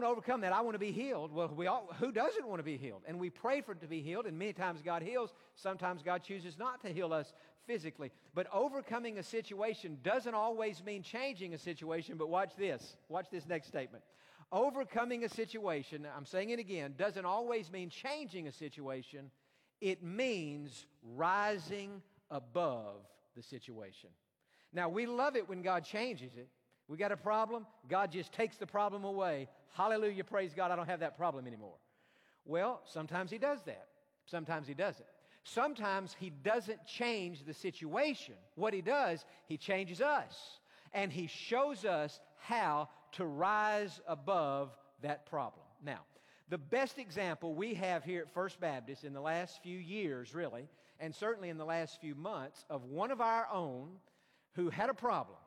to overcome that. I want to be healed. Well, who doesn't want to be healed? And we pray for it to be healed, and many times God heals. Sometimes God chooses not to heal us physically. But overcoming a situation doesn't always mean changing a situation, but watch this. Watch this next statement. Overcoming a situation, I'm saying it again, doesn't always mean changing a situation. It means rising above the situation. Now, we love it when God changes it. We got a problem, God just takes the problem away. Hallelujah, praise God, I don't have that problem anymore. Well, sometimes He does that. Sometimes He doesn't. Sometimes He doesn't change the situation. What He does, He changes us. And He shows us how to rise above that problem. Now, the best example we have here at First Baptist in the last few years, really, and certainly in the last few months, of one of our own who had a problem,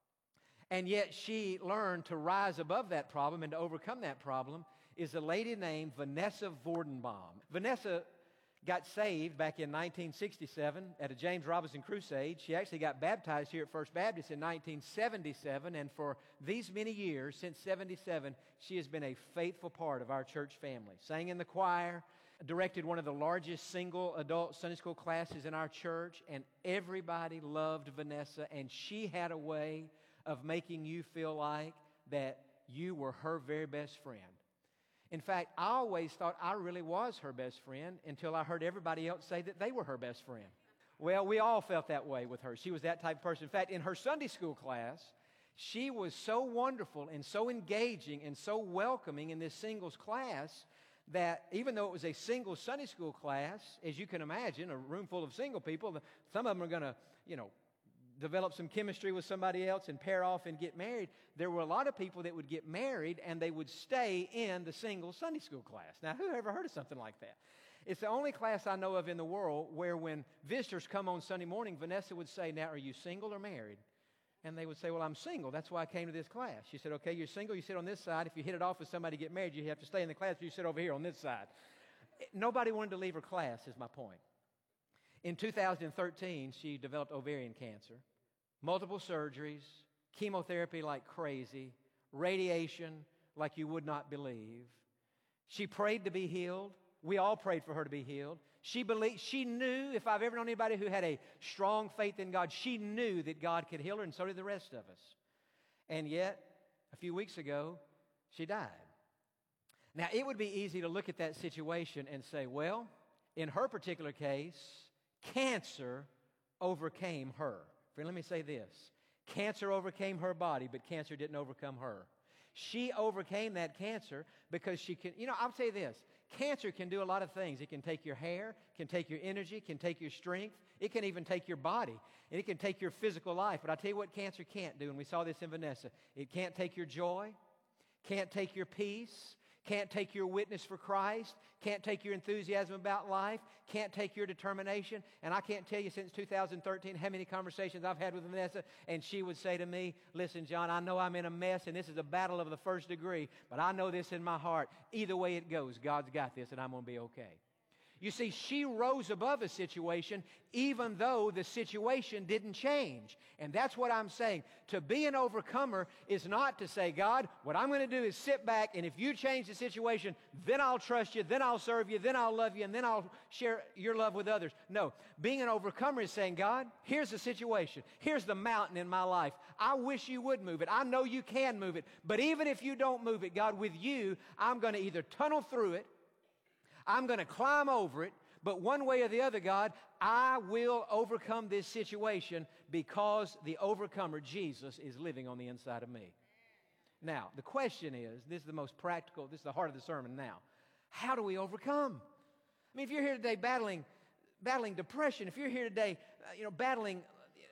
and yet she learned to rise above that problem and to overcome that problem, is a lady named Vanessa Vordenbaum. Vanessa got saved back in 1967 at a James Robinson crusade. She actually got baptized here at First Baptist in 1977, and for these many years, since 77, she has been a faithful part of our church family. Sang in the choir, directed one of the largest single adult Sunday school classes in our church, and everybody loved Vanessa, and she had a way of making you feel like that you were her very best friend. In fact, I always thought I really was her best friend until I heard everybody else say that they were her best friend. Well, we all felt that way with her. She was that type of person. In fact, in her Sunday school class, she was so wonderful and so engaging and so welcoming in this singles class that even though it was a single Sunday school class, as you can imagine, a room full of single people, some of them are going to, develop some chemistry with somebody else and pair off and get married. There were a lot of people that would get married and they would stay in the single Sunday school class. Now, who ever heard of something like that? It's the only class I know of in the world where when visitors come on Sunday morning, Vanessa would say, "Now, are you single or married?" And they would say, "Well, I'm single. That's why I came to this class." She said, "Okay, you're single. You sit on this side. If you hit it off with somebody to get married, you have to stay in the class. You sit over here on this side." Nobody wanted to leave her class, is my point. In 2013, she developed ovarian cancer. Multiple surgeries, chemotherapy like crazy, radiation like you would not believe. She prayed to be healed. We all prayed for her to be healed. She knew, if I've ever known anybody who had a strong faith in God, she knew that God could heal her, and so did the rest of us. And yet, a few weeks ago, she died. Now, it would be easy to look at that situation and say, well, in her particular case, cancer overcame her. Friend, let me say this. Cancer overcame her body, but cancer didn't overcome her. She overcame that cancer because she can, I'll tell you this. Cancer can do a lot of things. It can take your hair, can take your energy, can take your strength. It can even take your body, and it can take your physical life. But I'll tell you what cancer can't do, and we saw this in Vanessa. It can't take your joy, can't take your peace, can't take your witness for Christ, can't take your enthusiasm about life, can't take your determination. And I can't tell you since 2013 how many conversations I've had with Vanessa, and she would say to me, "Listen, John, I know I'm in a mess, and this is a battle of the first degree, but I know this in my heart. Either way it goes, God's got this, and I'm going to be okay." You see, she rose above a situation even though the situation didn't change. And that's what I'm saying. To be an overcomer is not to say, "God, what I'm going to do is sit back, and if you change the situation, then I'll trust you, then I'll serve you, then I'll love you, and then I'll share your love with others." No, being an overcomer is saying, "God, here's the situation. Here's the mountain in my life. I wish you would move it. I know you can move it. But even if you don't move it, God, with you, I'm going to either tunnel through it, I'm going to climb over it, but one way or the other, God, I will overcome this situation because the overcomer, Jesus, is living on the inside of me." Now, the question is, this is the most practical, this is the heart of the sermon now. How do we overcome? I mean, if you're here today battling depression, if you're here today, battling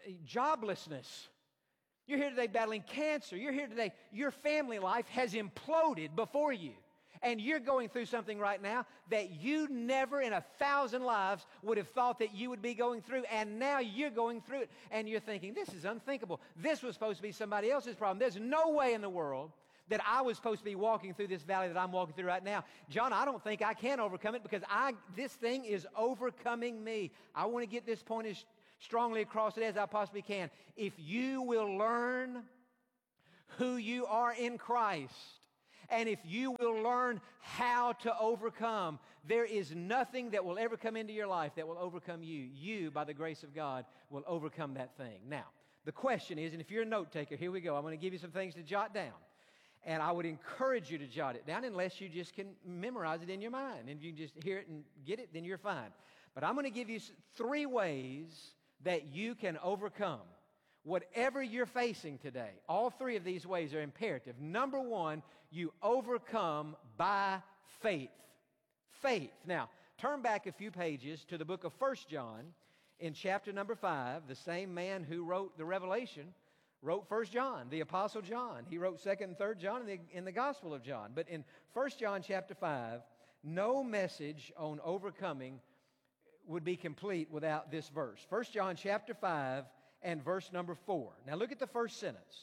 joblessness, you're here today battling cancer, you're here today, your family life has imploded before you. And you're going through something right now that you never in 1,000 lives would have thought that you would be going through, and now you're going through it, and you're thinking, "This is unthinkable. This was supposed to be somebody else's problem. There's no way in the world that I was supposed to be walking through this valley that I'm walking through right now. John, I don't think I can overcome it because this thing is overcoming me." I want to get this point as strongly across it as I possibly can. If you will learn who you are in Christ, And if you will learn how to overcome, there is nothing that will ever come into your life that will overcome you. You, by the grace of God, will overcome that thing. Now, the question is, and if you're a note taker, here we go. I'm going to give you some things to jot down. And I would encourage you to jot it down unless you just can memorize it in your mind. And if you just hear it and get it, then you're fine. But I'm going to give you 3 ways that you can overcome whatever you're facing today. All 3 of these ways are imperative. Number 1, you overcome by faith. Faith. Now, turn back a few pages to the book of 1 John in chapter number 5. The same man who wrote the Revelation wrote 1 John, the Apostle John. He wrote 2nd and 3rd John in the Gospel of John. But in 1 John chapter 5, no message on overcoming would be complete without this verse. 1 John chapter 5 and verse number 4. Now look at the first sentence.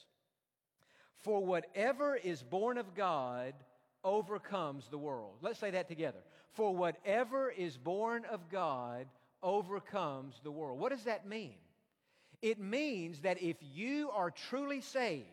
For whatever is born of God overcomes the world. Let's say that together. For whatever is born of God overcomes the world. What does that mean? It means that if you are truly saved,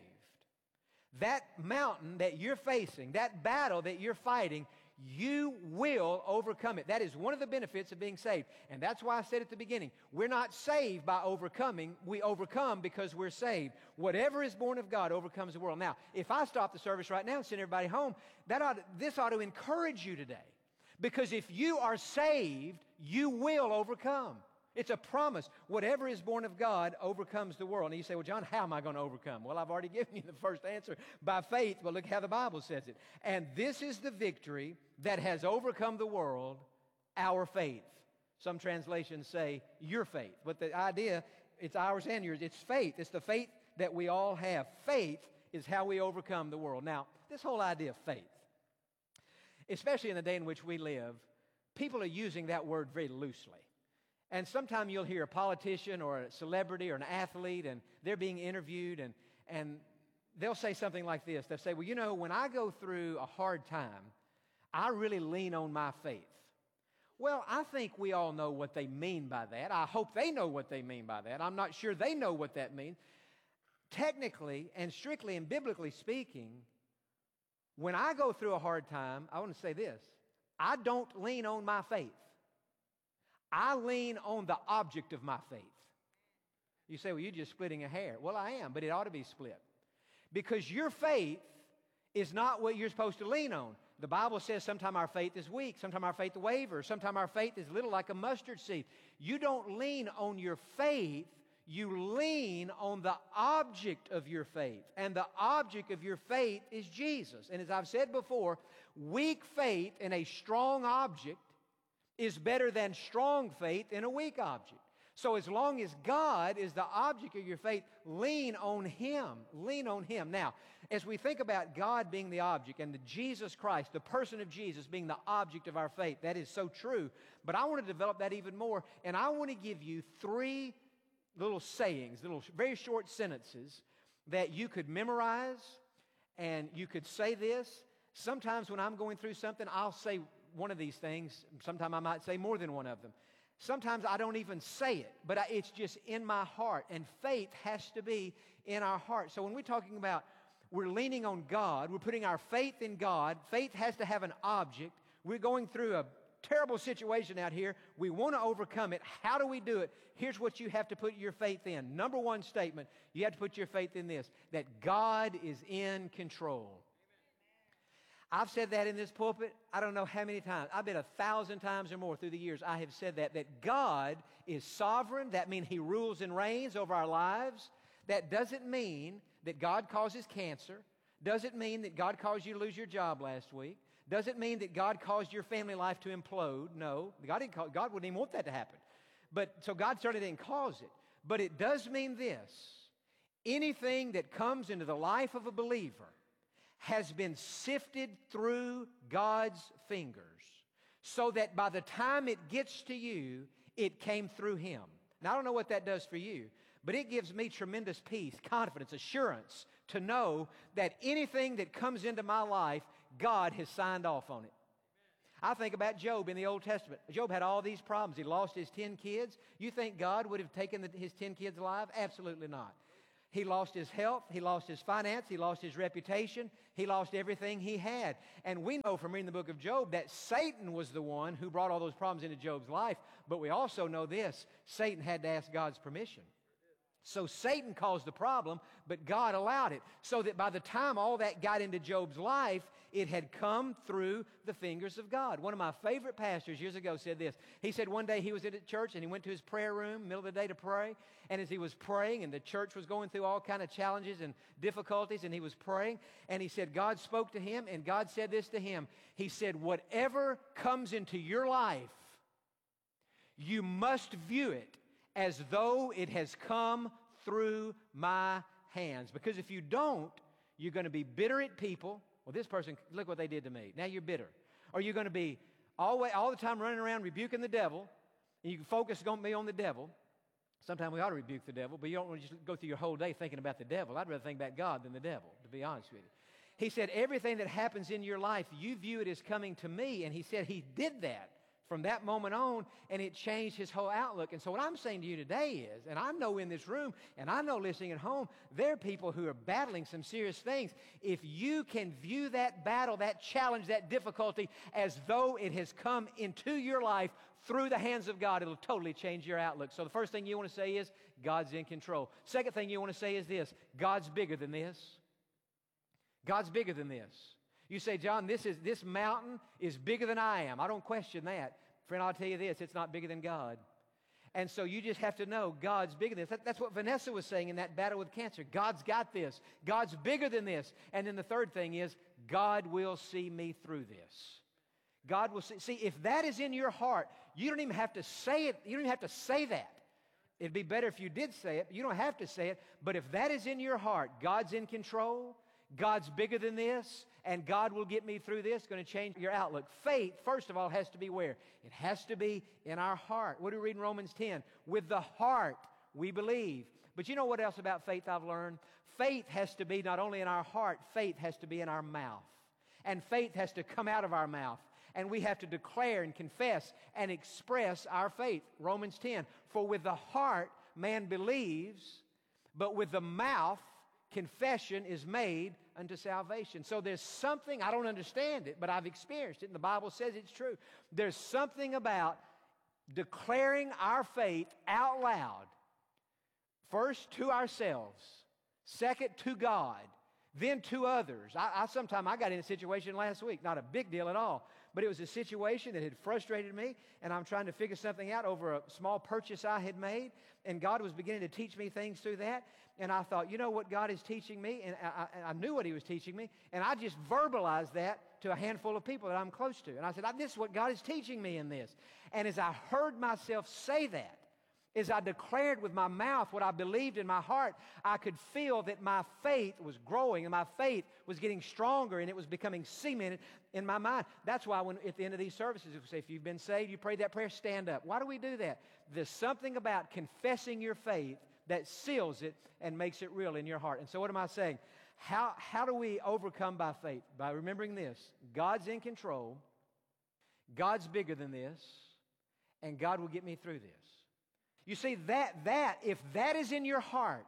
that mountain that you're facing, that battle that you're fighting, you will overcome it. That is one of the benefits of being saved. And that's why I said at the beginning, we're not saved by overcoming. We overcome because we're saved. Whatever is born of God overcomes the world. Now, if I stop the service right now and send everybody home, this ought to encourage you today. Because if you are saved, you will overcome. It's a promise. Whatever is born of God overcomes the world. And you say, well, John, how am I going to overcome? Well, I've already given you the first answer. By faith. Well, look how the Bible says it. And this is the victory that has overcome the world, our faith. Some translations say your faith. But the idea, it's ours and yours. It's faith. It's the faith that we all have. Faith is how we overcome the world. Now, this whole idea of faith, especially in the day in which we live, people are using that word very loosely. And sometimes you'll hear a politician or a celebrity or an athlete, and they're being interviewed, and they'll say something like this. They'll say, well, you know, when I go through a hard time, I really lean on my faith. Well, I think we all know what they mean by that. I hope they know what they mean by that. I'm not sure they know what that means. Technically and strictly and biblically speaking, when I go through a hard time, I want to say this. I don't lean on my faith. I lean on the object of my faith. You say, well, you're just splitting a hair. Well, I am, but it ought to be split. Because your faith is not what you're supposed to lean on. The Bible says sometimes our faith is weak, sometimes our faith wavers, sometimes our faith is little like a mustard seed. You don't lean on your faith, you lean on the object of your faith. And the object of your faith is Jesus. And as I've said before, weak faith in a strong object is better than strong faith in a weak object. So as long as God is the object of your faith, lean on Him. Lean on Him. Now, as we think about God being the object and the Jesus Christ, the person of Jesus being the object of our faith, that is so true. But I want to develop that even more, and I want to give you 3 little sayings, little very short sentences that you could memorize, and you could say this. Sometimes when I'm going through something, I'll say one of these things. Sometimes I might say more than one of them. Sometimes I don't even say it, but it's just in my heart. And faith has to be in our heart. So when we're talking about we're leaning on God, we're putting our faith in God, faith has to have an object. We're going through a terrible situation out here. We want to overcome it. How do we do it? Here's what you have to put your faith in. Number 1 statement, you have to put your faith in this, that God is in control. I've said that in this pulpit, I don't know how many times. I bet 1,000 times or more through the years I have said that God is sovereign. That means He rules and reigns over our lives. That doesn't mean that God causes cancer. Doesn't mean that God caused you to lose your job last week. Doesn't mean that God caused your family life to implode. No, God wouldn't even want that to happen. So God certainly didn't cause it. But it does mean this. Anything that comes into the life of a believer has been sifted through God's fingers so that by the time it gets to you, it came through Him. Now, I don't know what that does for you, but it gives me tremendous peace, confidence, assurance to know that anything that comes into my life, God has signed off on it. I think about Job in the Old Testament. Job had all these problems. He lost his 10 kids. You think God would have taken his 10 kids alive? Absolutely not. He lost his health, he lost his finance, he lost his reputation, he lost everything he had. And we know from reading the book of Job that Satan was the one who brought all those problems into Job's life. But we also know this, Satan had to ask God's permission. So Satan caused the problem, but God allowed it. So that by the time all that got into Job's life, it had come through the fingers of God. One of my favorite pastors years ago said this. He said one day he was at a church and he went to his prayer room, middle of the day to pray. And as he was praying, and the church was going through all kind of challenges and difficulties, and he was praying, and he said God spoke to him, and God said this to him. He said, whatever comes into your life, you must view it as though it has come through my hands. Because if you don't, you're going to be bitter at people. Well, this person, look what they did to me. Now you're bitter. Or you're going to be all the time running around rebuking the devil, and you can focus on me on the devil. Sometimes we ought to rebuke the devil, but you don't want to just go through your whole day thinking about the devil. I'd rather think about God than the devil, to be honest with you. He said, everything that happens in your life, you view it as coming to me. And he said he did that from that moment on, and it changed his whole outlook. And so what I'm saying to you today is, and I know in this room, and I know listening at home, there are people who are battling some serious things. If you can view that battle, that challenge, that difficulty, as though it has come into your life through the hands of God, it'll totally change your outlook. So the first thing you want to say is, God's in control. Second thing you want to say is this, God's bigger than this. God's bigger than this. You say, John, this mountain is bigger than I am. I don't question that. Friend, I'll tell you this, it's not bigger than God. And so you just have to know God's bigger than this. That's what Vanessa was saying in that battle with cancer. God's got this. God's bigger than this. And then the third thing is, God will see me through this. God will see. See, if that is in your heart, you don't even have to say it. You don't even have to say that. It'd be better if you did say it. You don't have to say it. But if that is in your heart, God's in control, God's bigger than this, and God will get me through this, going to change your outlook. Faith, first of all, has to be where? It has to be in our heart. What do we read in Romans 10? With the heart we believe. But you know what else about faith I've learned? Faith has to be not only in our heart, faith has to be in our mouth. And faith has to come out of our mouth. And we have to declare and confess and express our faith. Romans 10, for with the heart man believes, but with the mouth confession is made unto salvation. So there's something, I don't understand it, but I've experienced it, and the Bible says it's true. There's something about declaring our faith out loud, first to ourselves, second to God, then to others. I got in a situation last week, not a big deal at all, but it was a situation that had frustrated me, and I'm trying to figure something out over a small purchase I had made, and God was beginning to teach me things through that. And I thought, you know what God is teaching me? And I knew what he was teaching me. And I just verbalized that to a handful of people that I'm close to. And I said, this is what God is teaching me in this. And as I heard myself say that, as I declared with my mouth what I believed in my heart, I could feel that my faith was growing and my faith was getting stronger and it was becoming cemented in my mind. That's why when at the end of these services, we say, if you've been saved, you prayed that prayer, stand up. Why do we do that? There's something about confessing your faith that seals it and makes it real in your heart. And so what am I saying? How do we overcome by faith? By remembering this. God's in control. God's bigger than this. And God will get me through this. You see, that if that is in your heart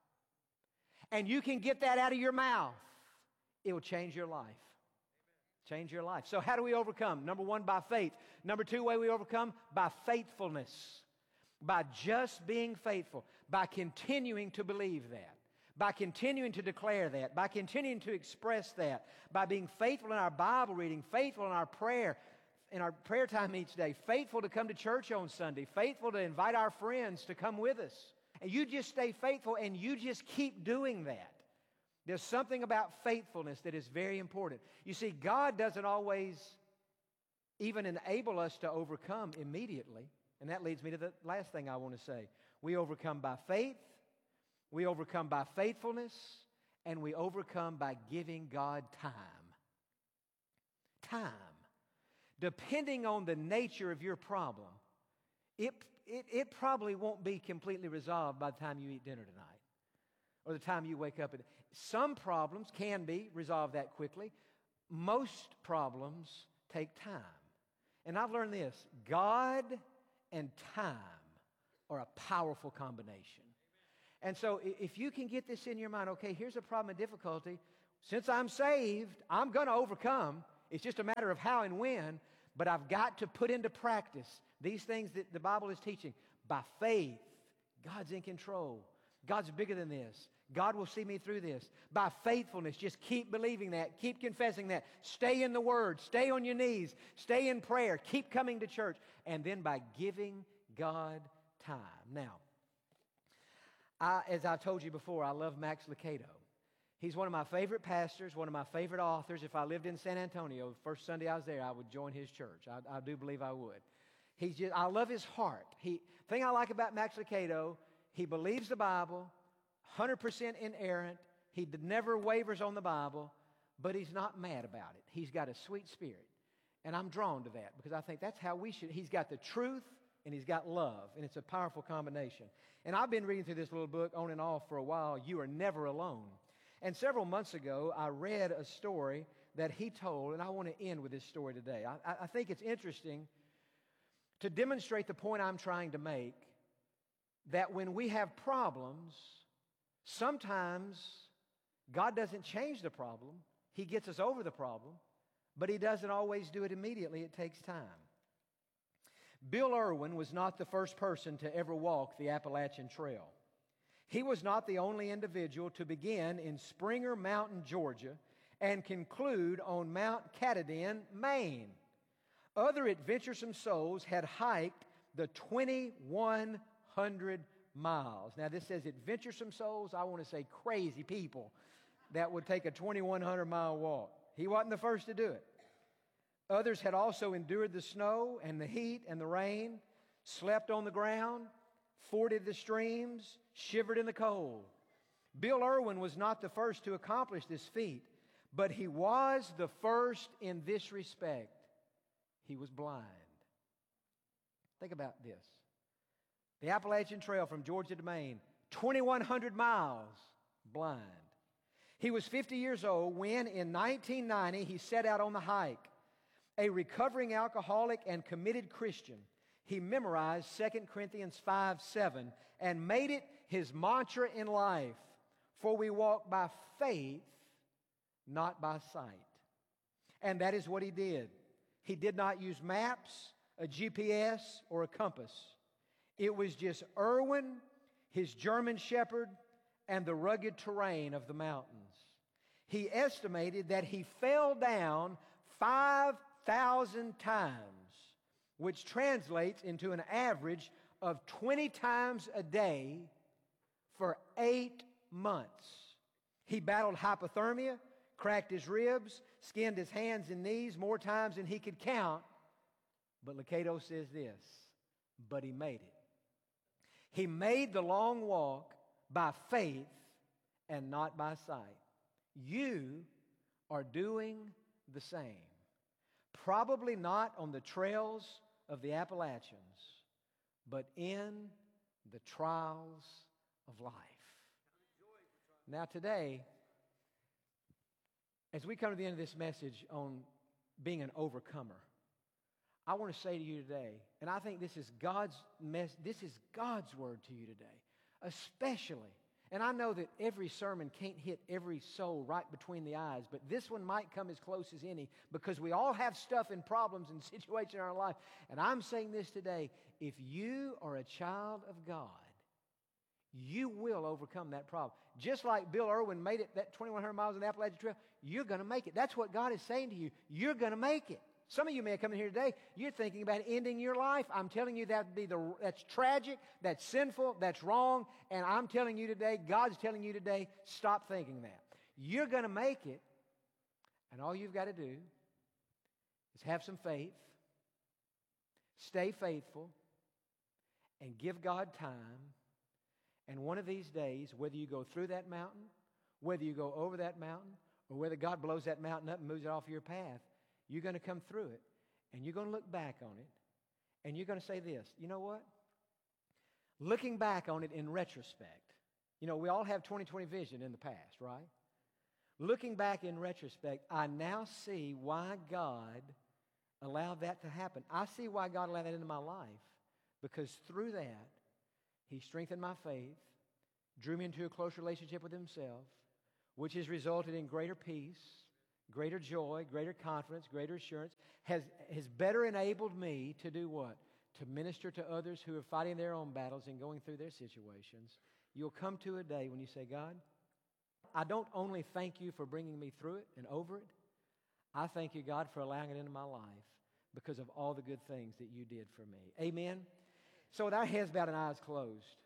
and you can get that out of your mouth, it will change your life. Change your life. So how do we overcome? Number one, by faith. Number two way we overcome, by faithfulness. By just being faithful, by continuing to believe that, by continuing to declare that, by continuing to express that, by being faithful in our Bible reading, faithful in our prayer time each day, faithful to come to church on Sunday, faithful to invite our friends to come with us. And you just stay faithful and you just keep doing that. There's something about faithfulness that is very important. You see, God doesn't always even enable us to overcome immediately. And that leads me to the last thing I want to say. We overcome by faith, we overcome by faithfulness, and we overcome by giving God time. Time. Depending on the nature of your problem, it probably won't be completely resolved by the time you eat dinner tonight or the time you wake up. Some problems can be resolved that quickly. Most problems take time. And I've learned this, God and time are a powerful combination. And so if you can get this in your mind, okay, here's a problem and difficulty. Since I'm saved, I'm going to overcome. It's just a matter of how and when, but I've got to put into practice these things that the Bible is teaching. By faith, God's in control. God's bigger than this. God will see me through this. By faithfulness, just keep believing that. Keep confessing that. Stay in the Word. Stay on your knees. Stay in prayer. Keep coming to church. And then by giving God time. Now, as I've told you before, I love Max Lucado. He's one of my favorite pastors, one of my favorite authors. If I lived in San Antonio, the first Sunday I was there, I would join his church. I do believe I would. I love his heart. The thing I like about Max Lucado, he believes the Bible, 100% inerrant. He never wavers on the Bible, but he's not mad about it. He's got a sweet spirit. And I'm drawn to that because I think that's how we should. He's got the truth and he's got love, and it's a powerful combination. And I've been reading through this little book on and off for a while, You Are Never Alone. And several months ago, I read a story that he told, and I want to end with this story today. I think it's interesting to demonstrate the point I'm trying to make, that when we have problems, sometimes God doesn't change the problem. He gets us over the problem, but He doesn't always do it immediately. It takes time. Bill Irwin was not the first person to ever walk the Appalachian Trail. He was not the only individual to begin in Springer Mountain, Georgia, and conclude on Mount Katahdin, Maine. Other adventuresome souls had hiked the 2,100 miles. Now, this says adventuresome souls. I want to say crazy people that would take a 2,100-mile walk. He wasn't the first to do it. Others had also endured the snow and the heat and the rain, slept on the ground, forded the streams, shivered in the cold. Bill Irwin was not the first to accomplish this feat, but he was the first in this respect. He was blind. Think about this. The Appalachian Trail from Georgia to Maine, 2,100 miles, blind. He was 50 years old when, in 1990, he set out on the hike. A recovering alcoholic and committed Christian, he memorized 2 Corinthians 5:7 and made it his mantra in life. For we walk by faith, not by sight. And that is what he did. He did not use maps, a GPS, or a compass. It was just Irwin, his German shepherd, and the rugged terrain of the mountains. He estimated that he fell down 5,000 times, which translates into an average of 20 times a day for 8 months. He battled hypothermia, cracked his ribs, skinned his hands and knees more times than he could count. But Lucado says this, but he made it. He made the long walk by faith and not by sight. You are doing the same. Probably not on the trails of the Appalachians, but in the trials of life. Now today, as we come to the end of this message on being an overcomer, I want to say to you today, and I think this is God's word to you today, especially. And I know that every sermon can't hit every soul right between the eyes, but this one might come as close as any because we all have stuff and problems and situations in our life. And I'm saying this today, if you are a child of God, you will overcome that problem. Just like Bill Irwin made it that 2,100 miles on the Appalachian Trail, you're going to make it. That's what God is saying to you. You're going to make it. Some of you may have come in here today, you're thinking about ending your life. I'm telling you that's tragic, that's sinful, that's wrong, and I'm telling you today, God's telling you today, stop thinking that. You're going to make it, and all you've got to do is have some faith, stay faithful, and give God time, and one of these days, whether you go through that mountain, whether you go over that mountain, or whether God blows that mountain up and moves it off your path, you're going to come through it, and you're going to look back on it, and you're going to say this, you know what? Looking back on it in retrospect, we all have 20/20 vision in the past, right? Looking back in retrospect, I now see why God allowed that to happen. I see why God allowed that into my life, because through that, He strengthened my faith, drew me into a close relationship with Himself, which has resulted in greater peace, greater joy, greater confidence, greater assurance, has better enabled me to do what? To minister to others who are fighting their own battles and going through their situations. You'll come to a day when you say, God, I don't only thank you for bringing me through it and over it, I thank you, God, for allowing it into my life because of all the good things that you did for me. Amen? So with our heads bowed and eyes closed,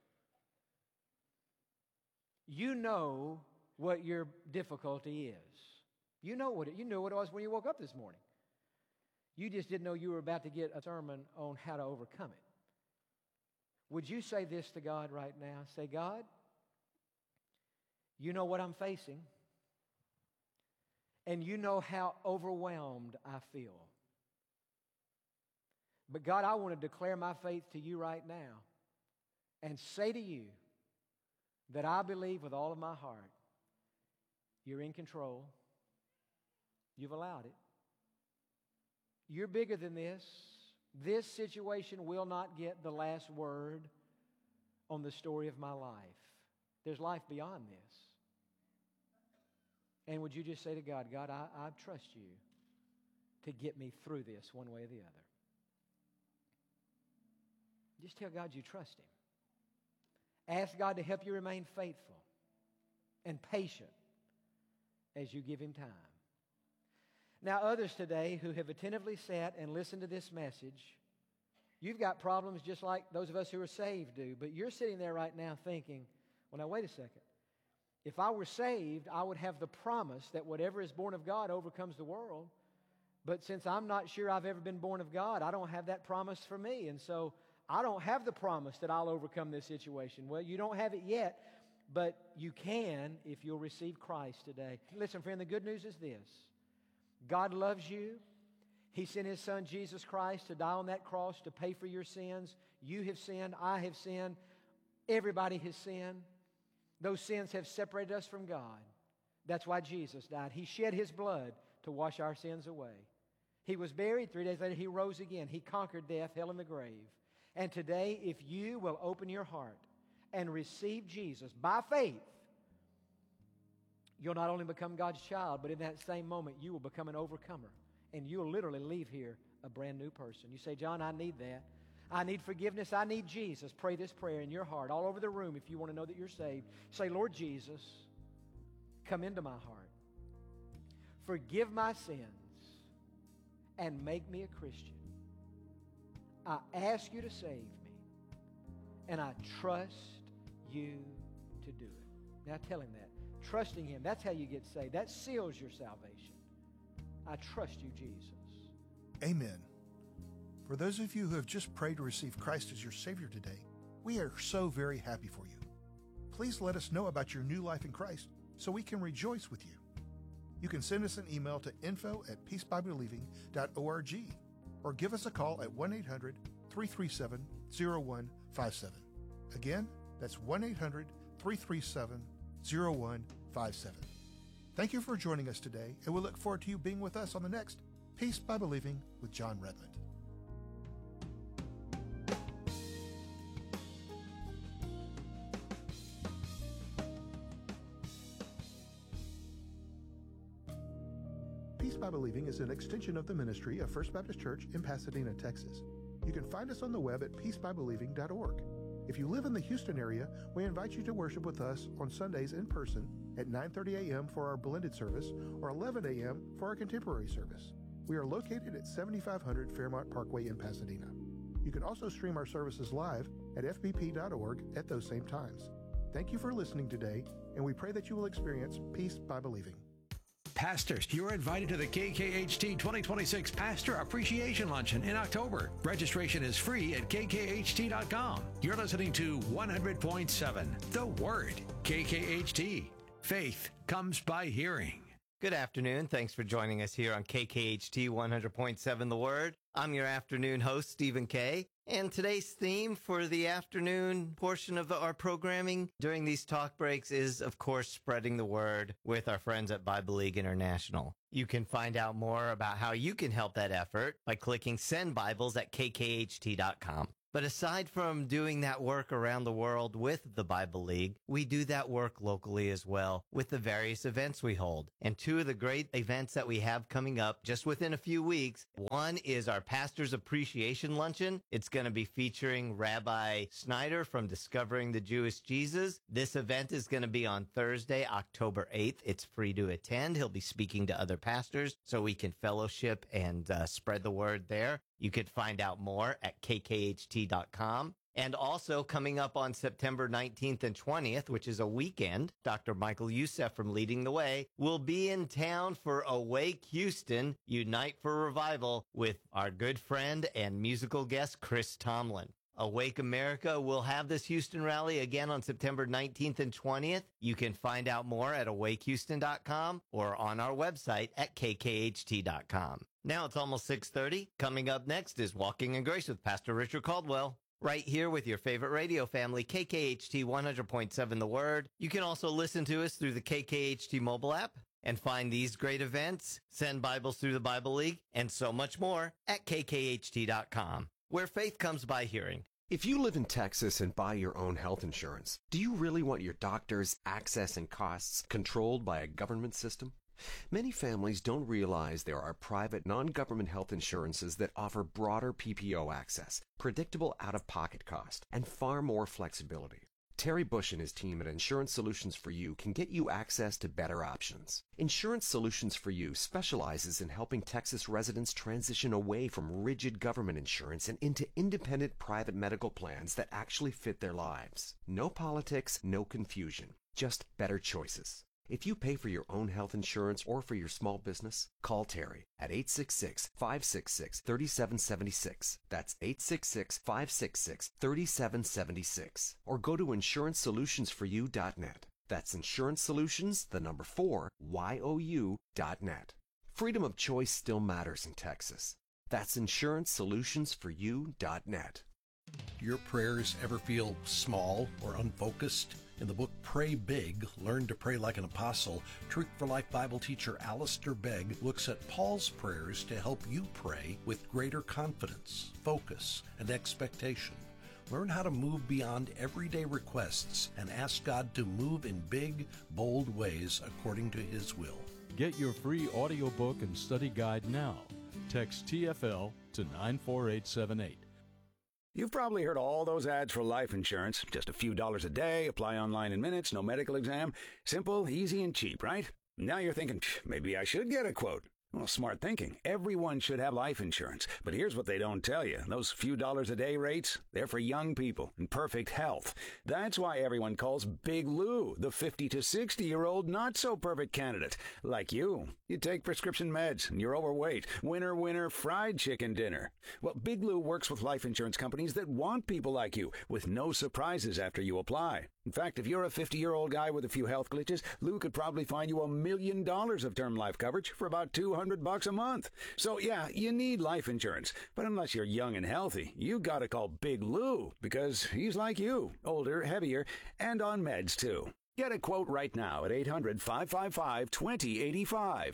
you know what your difficulty is. You know what it was when you woke up this morning. You just didn't know you were about to get a sermon on how to overcome it. Would you say this to God right now? Say, God, you know what I'm facing, and you know how overwhelmed I feel. But God, I want to declare my faith to you right now and say to you that I believe with all of my heart you're in control. You've allowed it. You're bigger than this. This situation will not get the last word on the story of my life. There's life beyond this. And would you just say to God, God, I trust you to get me through this one way or the other. Just tell God you trust Him. Ask God to help you remain faithful and patient as you give Him time. Now, others today who have attentively sat and listened to this message, you've got problems just like those of us who are saved do, but you're sitting there right now thinking, well, now, wait a second. If I were saved, I would have the promise that whatever is born of God overcomes the world. But since I'm not sure I've ever been born of God, I don't have that promise for me. And so I don't have the promise that I'll overcome this situation. Well, you don't have it yet, but you can if you'll receive Christ today. Listen, friend, the good news is this. God loves you. He sent His Son, Jesus Christ, to die on that cross to pay for your sins. You have sinned. I have sinned. Everybody has sinned. Those sins have separated us from God. That's why Jesus died. He shed His blood to wash our sins away. He was buried. 3 days later, He rose again. He conquered death, hell, and the grave. And today, if you will open your heart and receive Jesus by faith, you'll not only become God's child, but in that same moment, you will become an overcomer. And you'll literally leave here a brand new person. You say, John, I need that. I need forgiveness. I need Jesus. Pray this prayer in your heart, all over the room, if you want to know that you're saved. Say, Lord Jesus, come into my heart. Forgive my sins and make me a Christian. I ask you to save me, and I trust you to do it. Now tell Him that. Trusting Him, that's how you get saved. That seals your salvation. I trust you, Jesus. Amen. For those of you who have just prayed to receive Christ as your Savior today, we are so very happy for you. Please let us know about your new life in Christ so we can rejoice with you. You can send us an email to info@peacebybelieving.org or give us a call at 1-800-337-0157. Again, that's 1-800-337-0157. Thank you for joining us today, and we look forward to you being with us on the next Peace by Believing with John Redmond. Peace by Believing is an extension of the ministry of First Baptist Church in Pasadena, Texas. You can find us on the web at peacebybelieving.org. If you live in the Houston area, we invite you to worship with us on Sundays in person at 9:30 a.m. for our blended service or 11 a.m. for our contemporary service. We are located at 7500 Fairmont Parkway in Pasadena. You can also stream our services live at fbp.org at those same times. Thank you for listening today, and we pray that you will experience peace by believing. Pastors, you're invited to the KKHT 2026 Pastor Appreciation Luncheon in October. Registration is free at kkht.com. You're listening to 100.7 The Word. KKHT. Faith comes by hearing. Good afternoon. Thanks for joining us here on KKHT 100.7 The Word. I'm your afternoon host, Stephen Kay. And today's theme for the afternoon portion of our programming during these talk breaks is, of course, spreading the word with our friends at Bible League International. You can find out more about how you can help that effort by clicking Send Bibles at kkht.com. But aside from doing that work around the world with the Bible League, we do that work locally as well with the various events we hold. And two of the great events that we have coming up just within a few weeks, one is our Pastor's Appreciation Luncheon. It's going to be featuring Rabbi Snyder from Discovering the Jewish Jesus. This event is going to be on Thursday, October 8th. It's free to attend. He'll be speaking to other pastors so we can fellowship and spread the word there. You could find out more at kkht.com. And also coming up on September 19th and 20th, which is a weekend, Dr. Michael Youssef from Leading the Way will be in town for Awake Houston, Unite for Revival with our good friend and musical guest, Chris Tomlin. Awake America will have this Houston rally again on September 19th and 20th. You can find out more at awakehouston.com or on our website at kkht.com. Now it's almost 6:30. Coming up next is Walking in Grace with Pastor Richard Caldwell. Right here with your favorite radio family, KKHT 100.7 The Word. You can also listen to us through the KKHT mobile app and find these great events, send Bibles through the Bible League, and so much more at kkht.com, where faith comes by hearing. If you live in Texas and buy your own health insurance, do you really want your doctor's access and costs controlled by a government system? Many families don't realize there are private, non-government health insurances that offer broader PPO access, predictable out-of-pocket cost, and far more flexibility. Terry Bush and his team at Insurance Solutions for You can get you access to better options. Insurance Solutions for You specializes in helping Texas residents transition away from rigid government insurance and into independent private medical plans that actually fit their lives. No politics, no confusion, just better choices. If you pay for your own health insurance or for your small business, call Terry at 866-566-3776. That's 866-566-3776. Or go to insurancesolutionsforyou.net. That's insurance solutions, the number 4, YOU.net. Freedom of choice still matters in Texas. That's insurancesolutionsforyou.net. Your prayers ever feel small or unfocused? In the book Pray Big, Learn to Pray Like an Apostle, Truth for Life Bible teacher Alistair Begg looks at Paul's prayers to help you pray with greater confidence, focus, and expectation. Learn how to move beyond everyday requests and ask God to move in big, bold ways according to His will. Get your free audiobook and study guide now. Text TFL to 94878. You've probably heard all those ads for life insurance. Just a few dollars a day, apply online in minutes, no medical exam. Simple, easy, and cheap, right? Now you're thinking, maybe I should get a quote. Well, smart thinking. Everyone should have life insurance. But here's what they don't tell you. Those few dollars a day rates, they're for young people in perfect health. That's why everyone calls Big Lou the 50 to 60-year-old not-so-perfect candidate. Like you. You take prescription meds and you're overweight. Winner, fried chicken dinner. Well, Big Lou works with life insurance companies that want people like you with no surprises after you apply. In fact, if you're a 50-year-old guy with a few health glitches, Lou could probably find you $1 million of term life coverage for about $200 a month. So yeah, you need life insurance. But unless you're young and healthy, you gotta call Big Lou because he's like you, older, heavier, and on meds too. Get a quote right now at 800-555-2085,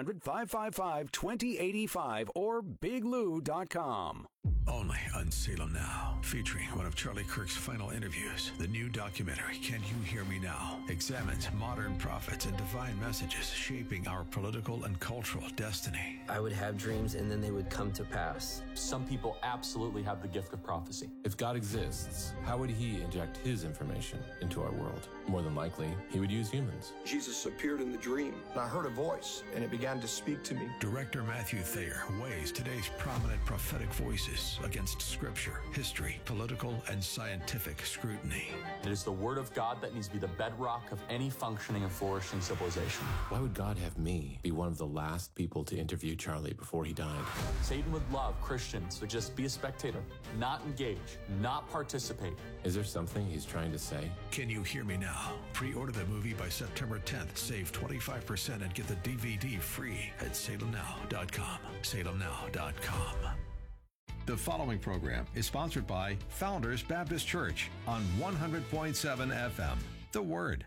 800-555-2085, or biglou.com. Only on Salem Now, featuring one of Charlie Kirk's final interviews. The new documentary, Can You Hear Me Now?, examines modern prophets and divine messages shaping our political and cultural destiny. I would have dreams and then they would come to pass. Some people absolutely have the gift of prophecy. If God exists, how would he inject his information into our world? More than likely, he would use humans. Jesus appeared in the dream, and I heard a voice, and it began to speak to me. Director Matthew Thayer weighs today's prominent prophetic voices against scripture, history, political, and scientific scrutiny. It is the word of God that needs to be the bedrock of any functioning and flourishing civilization. Why would God have me be one of the last people to interview Charlie before he died? Satan would love Christians to just be a spectator, not engage, not participate. Is there something he's trying to say? Can You Hear Me Now? Pre-order the movie by September 10th. Save 25% and get the DVD free at salemnow.com. salemnow.com. The following program is sponsored by Founders Baptist Church on 100.7 FM. The Word.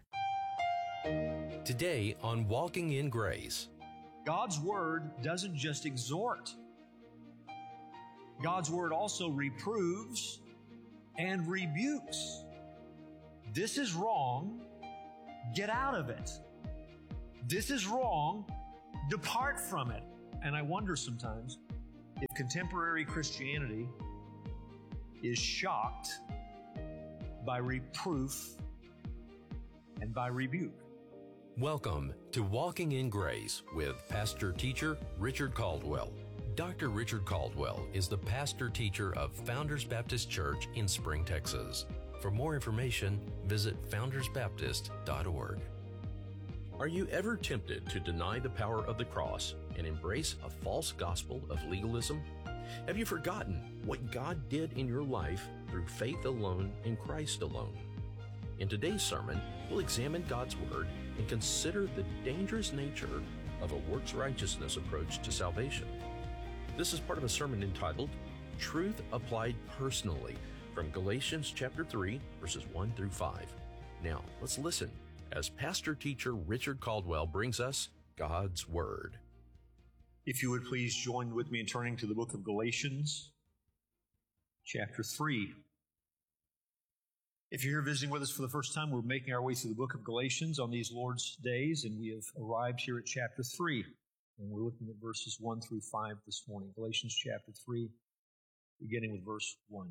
Today on Walking in Grace. God's Word doesn't just exhort. God's Word also reproves and rebukes. This is wrong. Get out of it. This is wrong. Depart from it. And I wonder sometimes if contemporary Christianity is shocked by reproof and by rebuke. Welcome to Walking in Grace with pastor teacher Richard Caldwell. Dr. Richard Caldwell is the pastor teacher of Founders Baptist Church in Spring, Texas. For more information, visit foundersbaptist.org. Are you ever tempted to deny the power of the cross and embrace a false gospel of legalism? Have you forgotten what God did in your life through faith alone in Christ alone? In today's sermon, we'll examine God's Word and consider the dangerous nature of a works righteousness approach to salvation. This is part of a sermon entitled Truth Applied Personally from Galatians chapter 3, verses 1 through 5. Now, let's listen as pastor teacher Richard Caldwell brings us God's Word. If you would please join with me in turning to the book of Galatians, chapter 3. If you're here visiting with us for the first time, we're making our way through the book of Galatians on these Lord's days, and we have arrived here at chapter 3. And we're looking at verses 1 through 5 this morning. Galatians chapter 3, beginning with verse 1.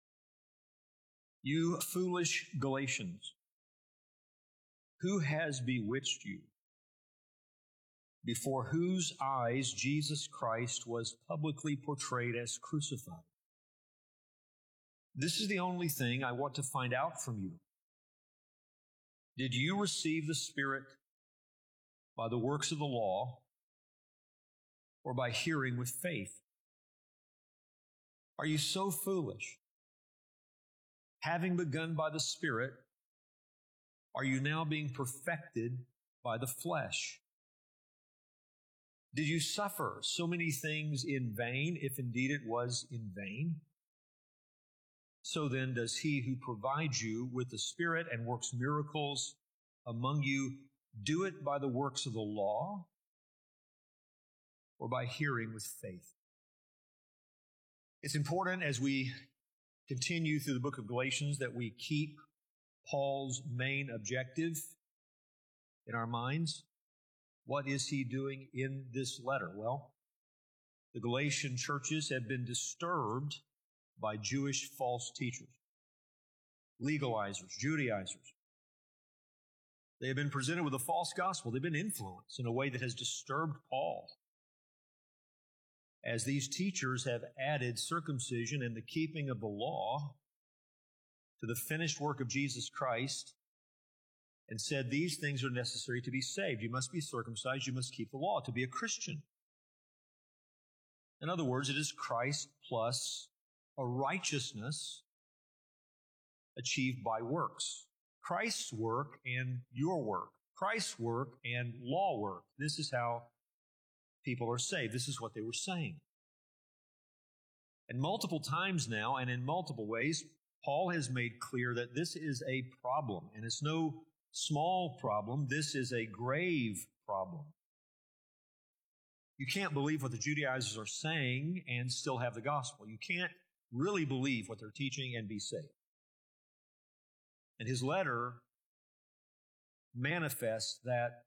You foolish Galatians, who has bewitched you? Before whose eyes Jesus Christ was publicly portrayed as crucified. This is the only thing I want to find out from you. Did you receive the Spirit by the works of the law or by hearing with faith? Are you so foolish? Having begun by the Spirit, are you now being perfected by the flesh? Did you suffer so many things in vain, if indeed it was in vain? So then does he who provides you with the Spirit and works miracles among you do it by the works of the law or by hearing with faith? It's important as we continue through the book of Galatians that we keep Paul's main objective in our minds. What is he doing in this letter? Well, the Galatian churches have been disturbed by Jewish false teachers, legalizers, Judaizers. They have been presented with a false gospel. They've been influenced in a way that has disturbed Paul, as these teachers have added circumcision and the keeping of the law to the finished work of Jesus Christ and said these things are necessary to be saved. You must be circumcised. You must keep the law to be a Christian. In other words, it is Christ plus a righteousness achieved by works. Christ's work and your work. Christ's work and law work. This is how people are saved. This is what they were saying. And multiple times now, and in multiple ways, Paul has made clear that this is a problem, and it's no small problem. This is a grave problem. You can't believe what the Judaizers are saying and still have the gospel. You can't really believe what they're teaching and be saved. And his letter manifests that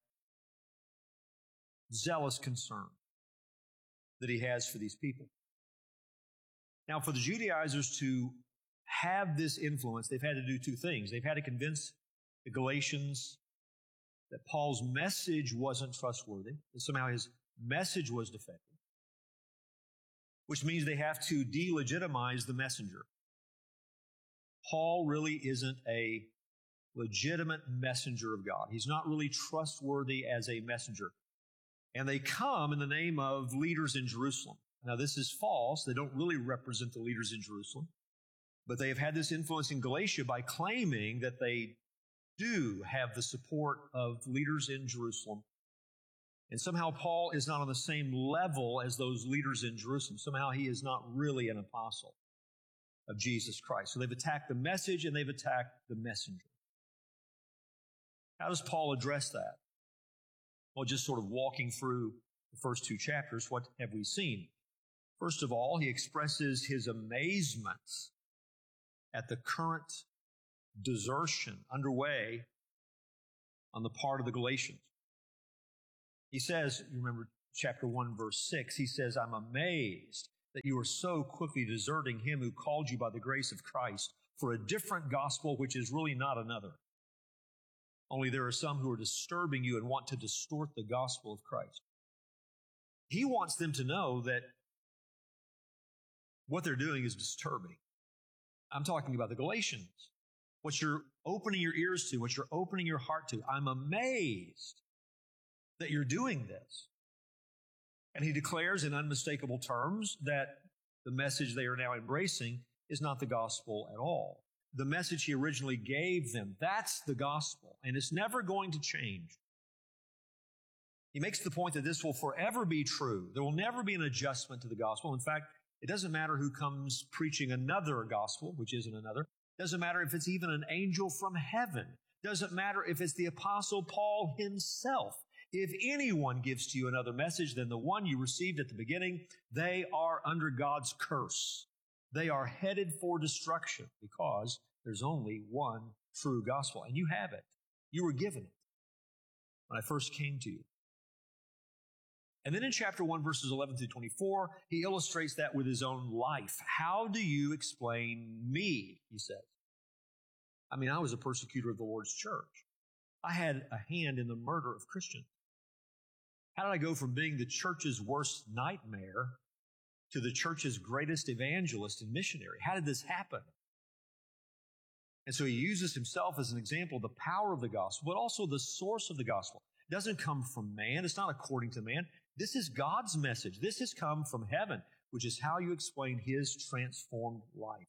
zealous concern that he has for these people. Now, for the Judaizers to have this influence, they've had to do two things. They've had to convince the Galatians that Paul's message wasn't trustworthy, that somehow his message was defective, which means they have to delegitimize the messenger. Paul really isn't a legitimate messenger of God. He's not really trustworthy as a messenger. And they come in the name of leaders in Jerusalem. Now, this is false. They don't really represent the leaders in Jerusalem. But they have had this influence in Galatia by claiming that they do have the support of leaders in Jerusalem. And somehow Paul is not on the same level as those leaders in Jerusalem. Somehow he is not really an apostle of Jesus Christ. So they've attacked the message and they've attacked the messenger. How does Paul address that? Well, just sort of walking through the first two chapters, what have we seen? First of all, he expresses his amazement at the current desertion underway on the part of the Galatians. He says, you remember chapter 1, verse 6, he says, I'm amazed that you are so quickly deserting him who called you by the grace of Christ for a different gospel, which is really not another. Only there are some who are disturbing you and want to distort the gospel of Christ. He wants them to know that what they're doing is disturbing. I'm talking about the Galatians. What you're opening your ears to, what you're opening your heart to. I'm amazed that you're doing this. And he declares in unmistakable terms that the message they are now embracing is not the gospel at all. The message he originally gave them, that's the gospel, and it's never going to change. He makes the point that this will forever be true. There will never be an adjustment to the gospel. In fact, it doesn't matter who comes preaching another gospel, which isn't another. It doesn't matter if it's even an angel from heaven. It doesn't matter if it's the Apostle Paul himself. If anyone gives to you another message than the one you received at the beginning, they are under God's curse. They are headed for destruction because there's only one true gospel. And you have it. You were given it when I first came to you. And then in chapter 1, verses 11 through 24, he illustrates that with his own life. How do you explain me, he says. I mean, I was a persecutor of the Lord's church. I had a hand in the murder of Christians. How did I go from being the church's worst nightmare to the church's greatest evangelist and missionary? How did this happen? And so he uses himself as an example of the power of the gospel, but also the source of the gospel. It doesn't come from man. It's not according to man. This is God's message. This has come from heaven, which is how you explain his transformed life.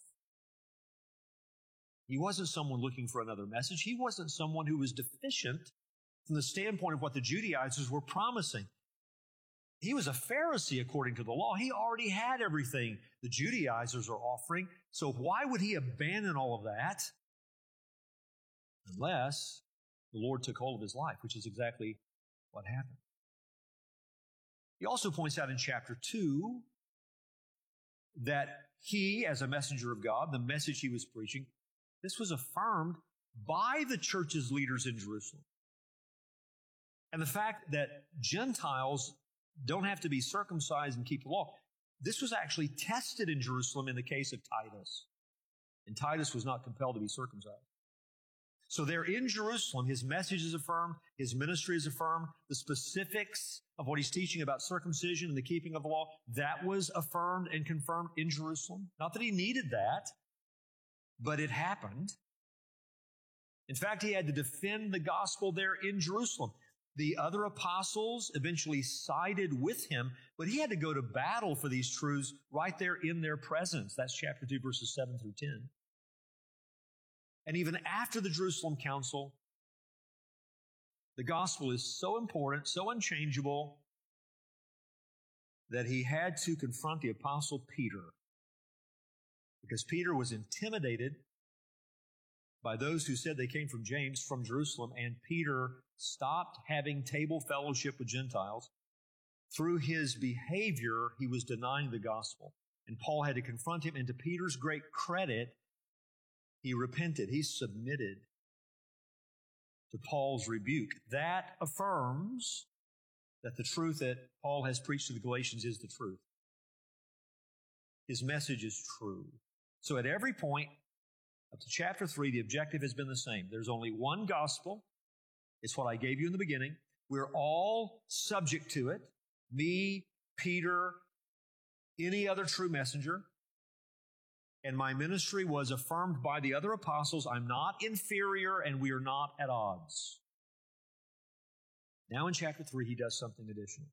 He wasn't someone looking for another message. He wasn't someone who was deficient from the standpoint of what the Judaizers were promising. He was a Pharisee according to the law. He already had everything the Judaizers are offering. So why would he abandon all of that unless the Lord took hold of his life, which is exactly what happened. He also points out in chapter 2 that he, as a messenger of God, the message he was preaching, this was affirmed by the church's leaders in Jerusalem. And the fact that Gentiles don't have to be circumcised and keep the law, this was actually tested in Jerusalem in the case of Titus. And Titus was not compelled to be circumcised. So there in Jerusalem, his message is affirmed, his ministry is affirmed, the specifics of what he's teaching about circumcision and the keeping of the law, that was affirmed and confirmed in Jerusalem. Not that he needed that, but it happened. In fact, he had to defend the gospel there in Jerusalem. The other apostles eventually sided with him, but he had to go to battle for these truths right there in their presence. That's chapter 2, verses 7 through 10. And even after the Jerusalem Council, the gospel is so important, so unchangeable, that he had to confront the apostle Peter. Because Peter was intimidated by those who said they came from James, from Jerusalem, and Peter stopped having table fellowship with Gentiles. Through his behavior, he was denying the gospel. And Paul had to confront him, and to Peter's great credit, he repented. He submitted to Paul's rebuke. That affirms that the truth that Paul has preached to the Galatians is the truth. His message is true. So at every point up to chapter 3, the objective has been the same. There's only one gospel. It's what I gave you in the beginning. We're all subject to it. Me, Peter, any other true messenger. And my ministry was affirmed by the other apostles. I'm not inferior and we are not at odds. Now in chapter 3, he does something additional.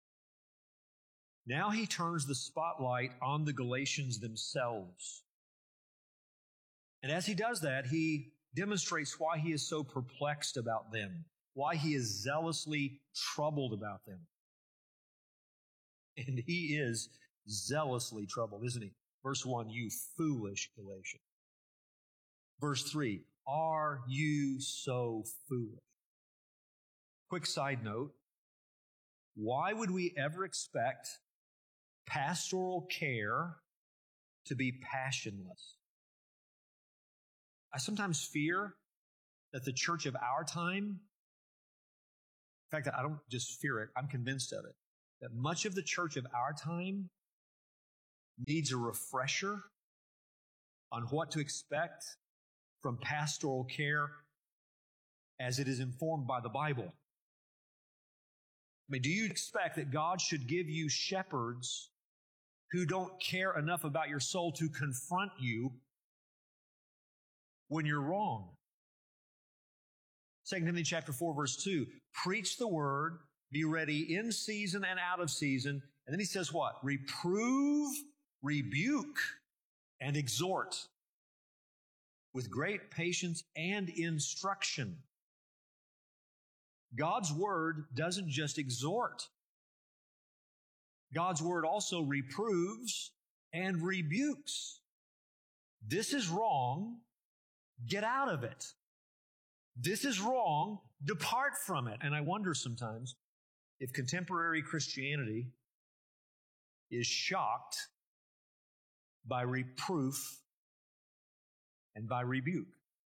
Now he turns the spotlight on the Galatians themselves. And as he does that, he demonstrates why he is so perplexed about them, why he is zealously troubled about them. And he is zealously troubled, isn't he? Verse 1, you foolish Galatians. Verse 3, are you so foolish? Quick side note, why would we ever expect pastoral care to be passionless? I sometimes fear that the church of our time, in fact, I don't just fear it, I'm convinced of it, that much of the church of our time needs a refresher on what to expect from pastoral care as it is informed by the Bible. I mean, do you expect that God should give you shepherds who don't care enough about your soul to confront you when you're wrong? 2 Timothy chapter 4, verse 2, preach the word, be ready in season and out of season. And then he says what? Reprove, rebuke, and exhort with great patience and instruction. God's word doesn't just exhort. God's word also reproves and rebukes. This is wrong. Get out of it. This is wrong. Depart from it. And I wonder sometimes if contemporary Christianity is shocked by reproof and by rebuke.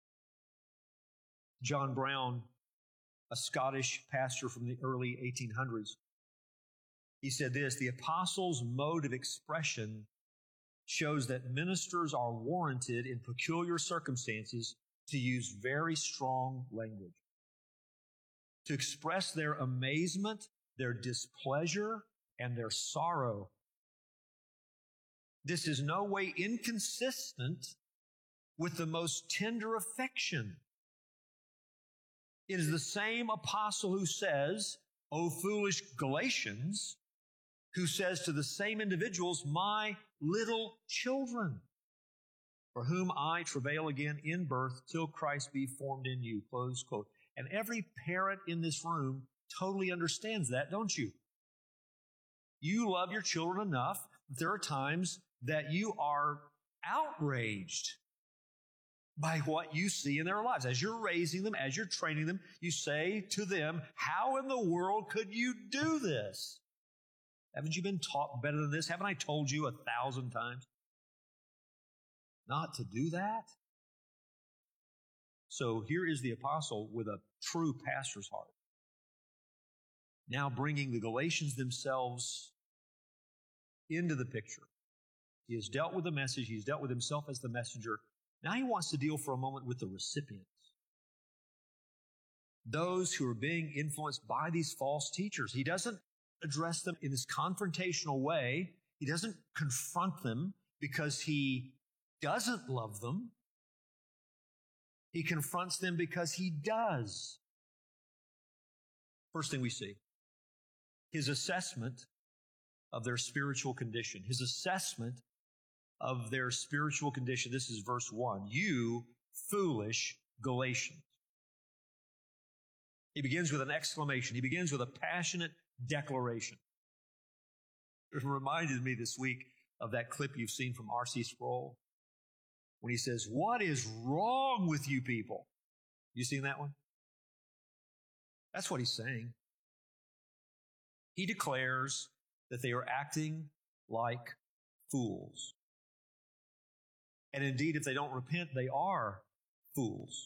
John Brown, a Scottish pastor from the early 1800s, he said this, the apostles' mode of expression shows that ministers are warranted in peculiar circumstances to use very strong language, to express their amazement, their displeasure, and their sorrow. This is no way inconsistent with the most tender affection. It is the same apostle who says, O foolish Galatians, who says to the same individuals, my little children, for whom I travail again in birth till Christ be formed in you, close quote. And every parent in this room totally understands that, don't you? You love your children enough that there are times that you are outraged by what you see in their lives. As you're raising them, as you're training them, you say to them, how in the world could you do this? Haven't you been taught better than this? Haven't I told you 1,000 times not to do that? So here is the apostle with a true pastor's heart, now bringing the Galatians themselves into the picture. He has dealt with the message. He's dealt with himself as the messenger. Now he wants to deal for a moment with the recipients, those who are being influenced by these false teachers. He doesn't address them in this confrontational way. He doesn't confront them because he doesn't love them. He confronts them because he does. First thing we see, his assessment of their spiritual condition. His assessment of their spiritual condition. This is verse 1. You foolish Galatians. He begins with an exclamation. He begins with a passionate declaration. It reminded me this week of that clip you've seen from R.C. Sproul when he says, what is wrong with you people? You seen that one? That's what he's saying. He declares that they are acting like fools. And indeed, if they don't repent, they are fools.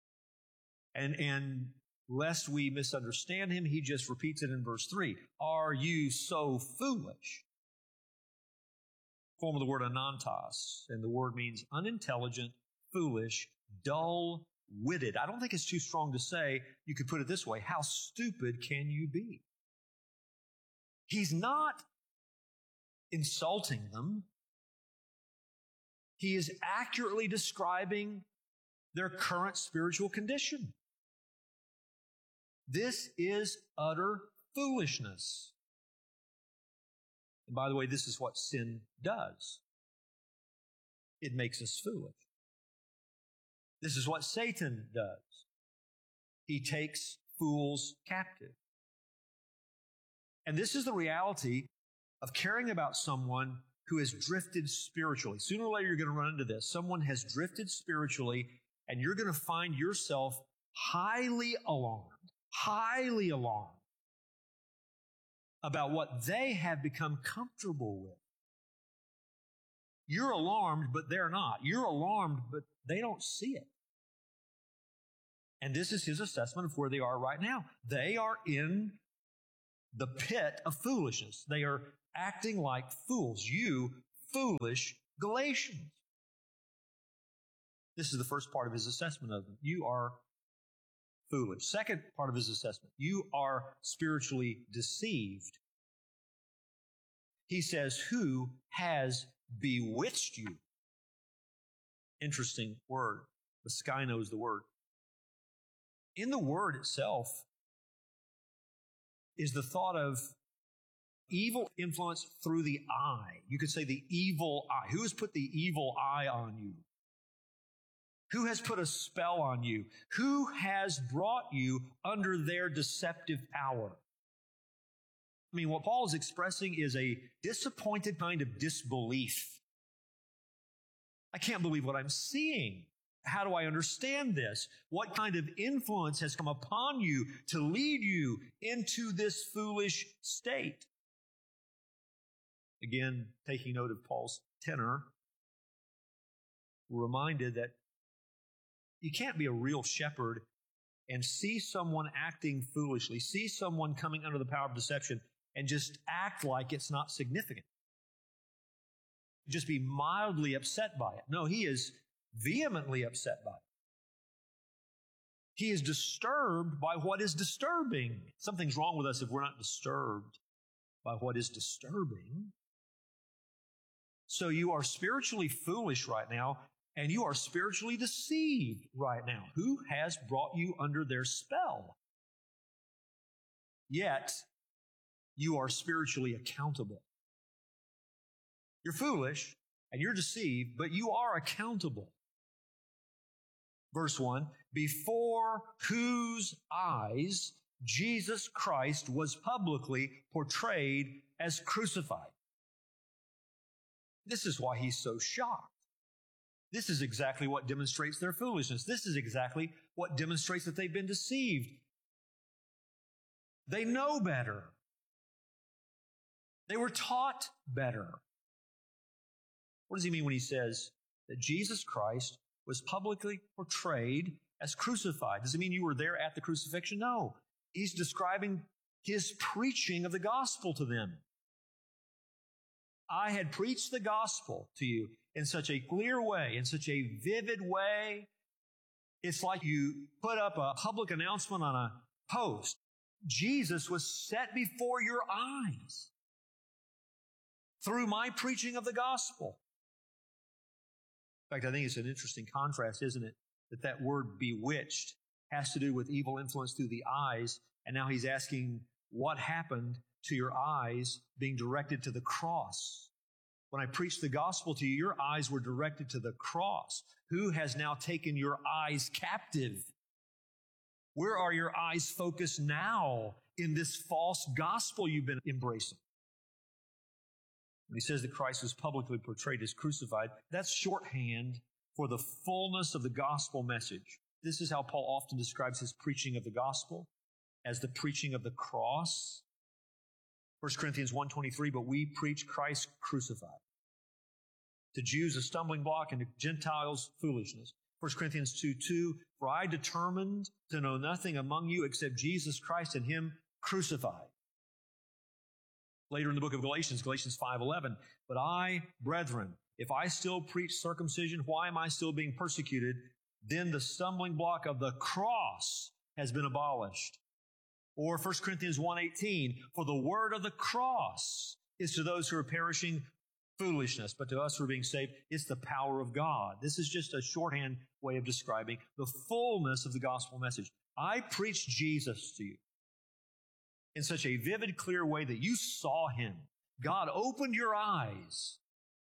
And lest we misunderstand him, he just repeats it in verse 3. Are you so foolish? Form of the word anantos, and the word means unintelligent, foolish, dull-witted. I don't think it's too strong to say. You could put it this way. How stupid can you be? He's not insulting them. He is accurately describing their current spiritual condition. This is utter foolishness. And by the way, this is what sin does. It makes us foolish. This is what Satan does. He takes fools captive. And this is the reality of caring about someone who has drifted spiritually. Sooner or later, you're going to run into this. Someone has drifted spiritually, and you're going to find yourself highly alarmed about what they have become comfortable with. You're alarmed, but they're not. You're alarmed, but they don't see it. And this is his assessment of where they are right now. They are in the pit of foolishness. They are acting like fools. You foolish Galatians. This is the first part of his assessment of them. You are foolish. Second part of his assessment. You are spiritually deceived. He says, who has bewitched you? Interesting word. The sky knows the word. In the word itself is the thought of evil influence through the eye. You could say the evil eye. Who has put the evil eye on you? Who has put a spell on you? Who has brought you under their deceptive power? I mean, what Paul is expressing is a disappointed kind of disbelief. I can't believe what I'm seeing. How do I understand this? What kind of influence has come upon you to lead you into this foolish state? Again, taking note of Paul's tenor, we're reminded that you can't be a real shepherd and see someone acting foolishly, see someone coming under the power of deception, and just act like it's not significant. Just be mildly upset by it. No, he is vehemently upset by it. He is disturbed by what is disturbing. Something's wrong with us if we're not disturbed by what is disturbing. So you are spiritually foolish right now, and you are spiritually deceived right now. Who has brought you under their spell? Yet, you are spiritually accountable. You're foolish and you're deceived, but you are accountable. Verse 1, before whose eyes Jesus Christ was publicly portrayed as crucified. This is why he's so shocked. This is exactly what demonstrates their foolishness. This is exactly what demonstrates that they've been deceived. They know better. They were taught better. What does he mean when he says that Jesus Christ was publicly portrayed as crucified? Does it mean you were there at the crucifixion? No. He's describing his preaching of the gospel to them. I had preached the gospel to you in such a clear way, in such a vivid way. It's like you put up a public announcement on a post. Jesus was set before your eyes through my preaching of the gospel. In fact, I think it's an interesting contrast, isn't it? That word bewitched has to do with evil influence through the eyes. And now he's asking what happened to your eyes being directed to the cross. When I preached the gospel to you, your eyes were directed to the cross. Who has now taken your eyes captive? Where are your eyes focused now in this false gospel you've been embracing? When he says that Christ was publicly portrayed as crucified, that's shorthand for the fullness of the gospel message. This is how Paul often describes his preaching of the gospel, as the preaching of the cross. 1 Corinthians 1:23, but we preach Christ crucified. To Jews a stumbling block, and to Gentiles foolishness. 1 Corinthians 2:2, for I determined to know nothing among you except Jesus Christ and Him crucified. Later in the book of Galatians, Galatians 5:11, but I, brethren, if I still preach circumcision, why am I still being persecuted? Then the stumbling block of the cross has been abolished. Or 1 Corinthians 1:18, for the word of the cross is to those who are perishing foolishness, but to us who are being saved, it's the power of God. This is just a shorthand way of describing the fullness of the gospel message. I preached Jesus to you in such a vivid, clear way that you saw Him. God opened your eyes.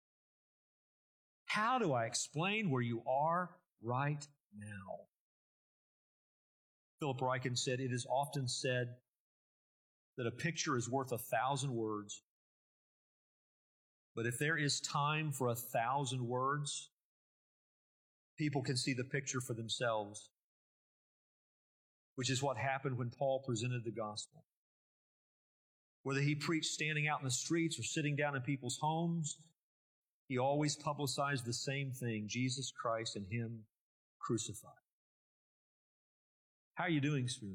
How do I explain where you are right now? Philip Ryken said, it is often said that a picture is worth 1,000 words. But if there is time for 1,000 words, people can see the picture for themselves, which is what happened when Paul presented the gospel. Whether he preached standing out in the streets or sitting down in people's homes, he always publicized the same thing, Jesus Christ and Him crucified. How are you doing spiritually?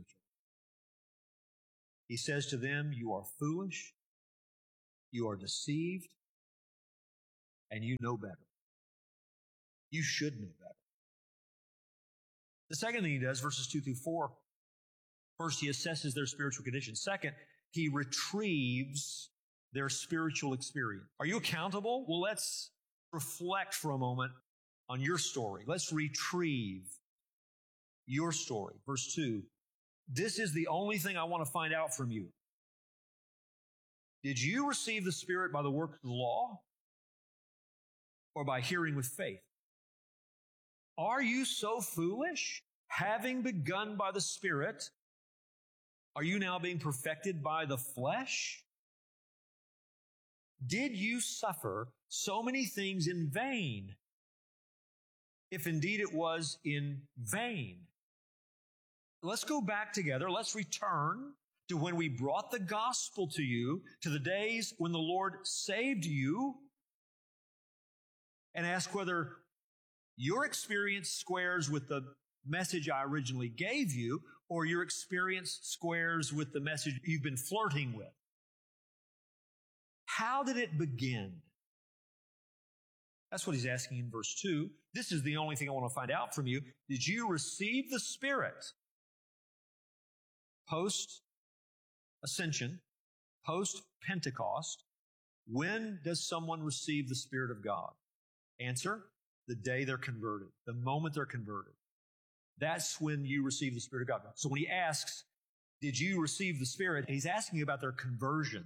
He says to them, you are foolish, you are deceived, and you know better. You should know better. The second thing he does, verses 2 through 4, first, he assesses their spiritual condition. Second, he retrieves their spiritual experience. Are you accountable? Well, let's reflect for a moment on your story. Let's retrieve your story. Verse 2, this is the only thing I want to find out from you. Did you receive the Spirit by the work of the law or by hearing with faith? Are you so foolish? Having begun by the Spirit, are you now being perfected by the flesh? Did you suffer so many things in vain? If indeed it was in vain. Let's go back together. Let's return to when we brought the gospel to you, to the days when the Lord saved you, and ask whether your experience squares with the message I originally gave you, or your experience squares with the message you've been flirting with. How did it begin? That's what he's asking in verse 2. This is the only thing I want to find out from you. Did you receive the Spirit post-ascension, post-Pentecost? When does someone receive the Spirit of God? Answer, the day they're converted, the moment they're converted. That's when you receive the Spirit of God. So when he asks, did you receive the Spirit? He's asking about their conversion.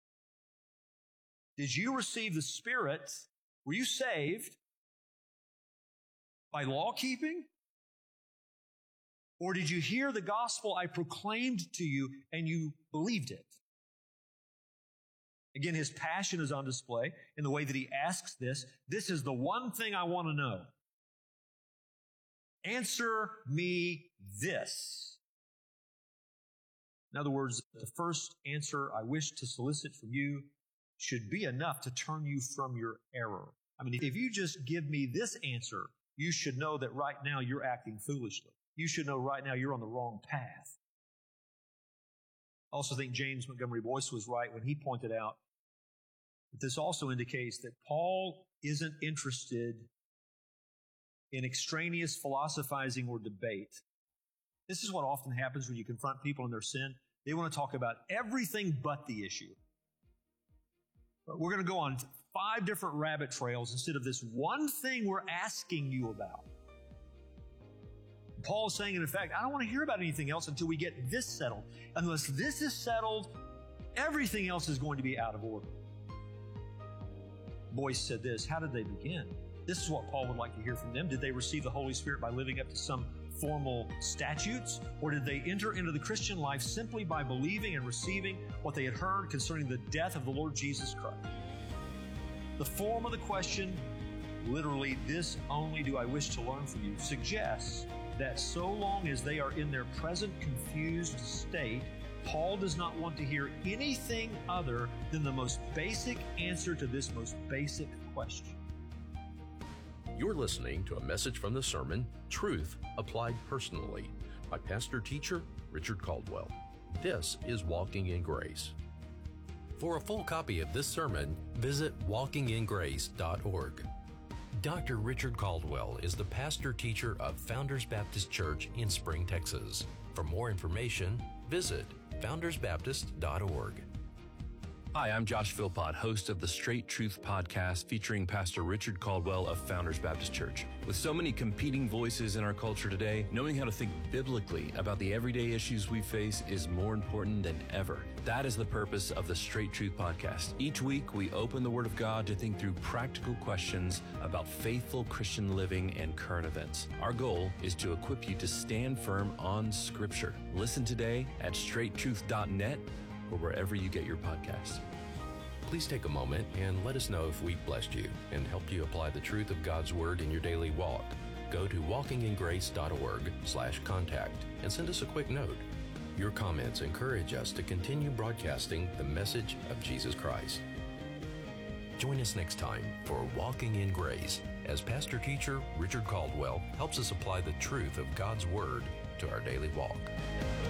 Did you receive the Spirit? Were you saved by law keeping? Or did you hear the gospel I proclaimed to you and you believed it? Again, his passion is on display in the way that he asks this. This is the one thing I want to know. Answer me this. In other words, the first answer I wish to solicit from you should be enough to turn you from your error. I mean, if you just give me this answer, you should know that right now you're acting foolishly. You should know right now you're on the wrong path. I also think James Montgomery Boyce was right when he pointed out that this also indicates that Paul isn't interested in extraneous philosophizing or debate. This is what often happens when you confront people in their sin. They want to talk about everything but the issue. But we're going to go on 5 different rabbit trails instead of this one thing we're asking you about. Paul is saying, in effect, I don't want to hear about anything else until we get this settled. Unless this is settled, everything else is going to be out of order. Boyce said this, how did they begin? This is what Paul would like to hear from them. Did they receive the Holy Spirit by living up to some formal statutes? Or did they enter into the Christian life simply by believing and receiving what they had heard concerning the death of the Lord Jesus Christ? The form of the question, literally, this only do I wish to learn from you, suggests that so long as they are in their present confused state, Paul does not want to hear anything other than the most basic answer to this most basic question. You're listening to a message from the sermon, Truth Applied Personally, by Pastor Teacher Richard Caldwell. This is Walking in Grace. For a full copy of this sermon, visit walkingingrace.org. Dr. Richard Caldwell is the pastor teacher of Founders Baptist Church in Spring, Texas. For more information, visit foundersbaptist.org. Hi, I'm Josh Philpott, host of the Straight Truth podcast featuring Pastor Richard Caldwell of Founders Baptist Church. With so many competing voices in our culture today, knowing how to think biblically about the everyday issues we face is more important than ever. That is the purpose of the Straight Truth podcast. Each week, we open the Word of God to think through practical questions about faithful Christian living and current events. Our goal is to equip you to stand firm on Scripture. Listen today at straighttruth.net or wherever you get your podcasts. Please take a moment and let us know if we blessed you and helped you apply the truth of God's Word in your daily walk. Go to walkingingrace.org/contact and send us a quick note. Your comments encourage us to continue broadcasting the message of Jesus Christ. Join us next time for Walking in Grace as Pastor Teacher Richard Caldwell helps us apply the truth of God's Word to our daily walk.